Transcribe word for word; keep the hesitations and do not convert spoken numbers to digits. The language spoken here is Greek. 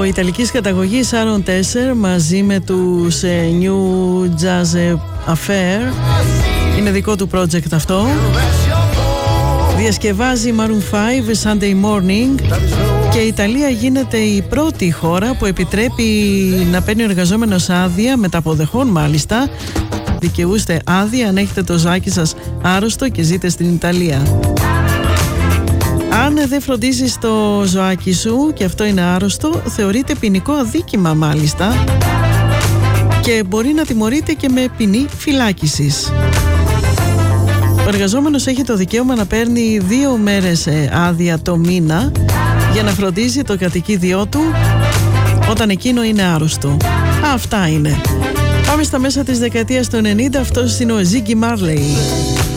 ιταλικής καταγωγής Aaron Tesser μαζί με τους ε, New Jazz Affair. Είναι δικό του project αυτό. Διασκευάζει Maroon πέντε Sunday Morning και η Ιταλία γίνεται η πρώτη χώρα που επιτρέπει να παίρνει ο εργαζόμενος άδεια, μεταποδεχών μάλιστα. Δικαιούστε άδεια αν έχετε το ζάκι σας άρρωστο και ζείτε στην Ιταλία. Αν δεν φροντίζεις το ζωάκι σου και αυτό είναι άρρωστο, θεωρείται ποινικό αδίκημα μάλιστα και μπορεί να τιμωρείται και με ποινή φυλάκισης. Ο εργαζόμενος έχει το δικαίωμα να παίρνει δύο μέρες άδεια το μήνα για να φροντίζει το κατοικίδιό του όταν εκείνο είναι άρρωστο. Αυτά είναι. Πάμε στα μέσα της δεκαετίας του ενενήντα, αυτός είναι ο Ziggy Marley.